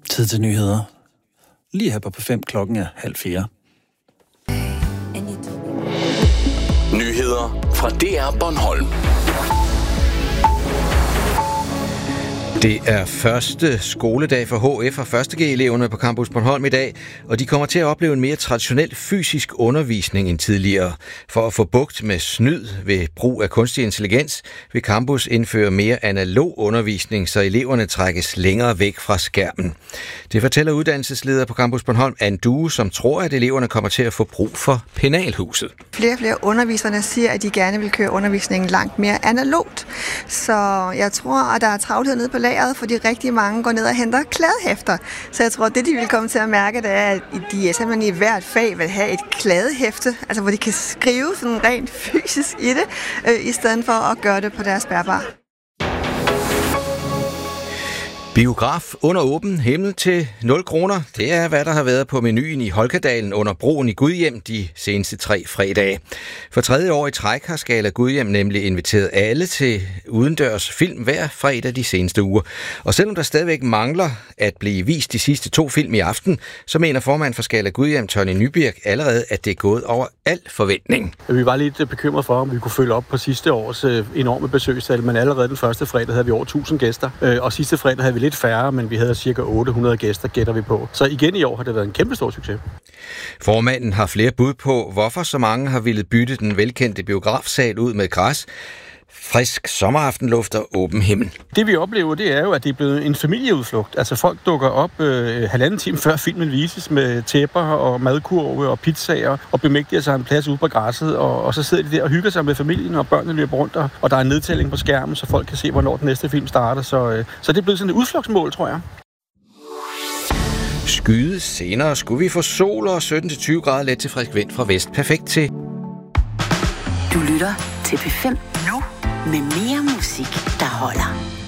Tid til nyheder. Lige her på P5, klokken er 3:30. Nyheder fra DR Bornholm. Det er første skoledag for HF og 1.G-eleverne på Campus Bornholm i dag, og de kommer til at opleve en mere traditionel fysisk undervisning end tidligere. For at få bugt med snyd ved brug af kunstig intelligens, vil campus indføre mere analog undervisning, så eleverne trækkes længere væk fra skærmen. Det fortæller uddannelsesleder på Campus Bornholm, Anne Due, som tror, at eleverne kommer til at få brug for penalhuset. Flere og flere underviserne siger, at de gerne vil køre undervisningen langt mere analogt. Så jeg tror, at der er travlhed nede på lageret, fordi rigtig mange går ned og henter kladehæfter. Så jeg tror, at det, de vil komme til at mærke, det er, at de simpelthen i hvert fag vil have et kladehæfte, altså hvor de kan skrive sådan rent fysisk i det, i stedet for at gøre det på deres bærbare. Biograf under åben himmel til 0 kroner. Det er, hvad der har været på menuen i Holkadalen under broen i Gudhjem de seneste 3 fredage. For 3. år i træk har Skala Gudhjem nemlig inviteret alle til udendørs film hver fredag de seneste uger. Og selvom der stadigvæk mangler at blive vist de sidste 2 film i aften, så mener formand for Skala Gudhjem, Tony Nybirk, allerede, at det er gået over al forventning. Vi var lidt bekymret for, om vi kunne følge op på sidste års enorme besøgstal, men allerede den første fredag havde vi over 1000 gæster, og sidste fredag havde vi lidt færre, men vi havde cirka 800 gæster, gætter vi på. Så igen i år har det været en kæmpe stor succes. Formanden har flere bud på, hvorfor så mange har ville bytte den velkendte biografsal ud med græs. Frisk sommeraftenluft og åben himmel. Det vi oplever, det er jo, at det er blevet en familieudflugt. Altså folk dukker op 1,5 time før filmen vises med tæpper og madkurve og pizzaer og bemægtiger sig en plads ude på græsset, og så sidder de der og hygger sig med familien, og børnene løber rundt, og der er en nedtælling på skærmen, så folk kan se, hvornår den næste film starter. Så det er blevet sådan et udflugtsmål, tror jeg. Skyde senere skulle vi få sol og 17-20 grader let til frisk vind fra vest. Perfekt til. Du lytter til P5 nu med mere musik, der holder.